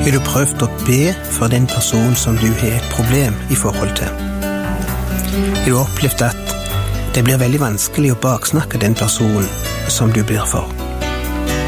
Har du prøvd å be for den person som du har et problem i forhold til? Har du opplevd at det blir veldig vanskelig å baksnakke den personen som du ber for?